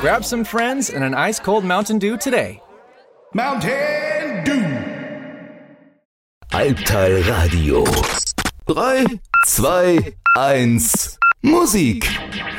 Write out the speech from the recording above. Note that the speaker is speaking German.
Grab some friends and an ice-cold Mountain Dew today. Mountain Dew. Albtal Radio. 3, 2, 1, Musik.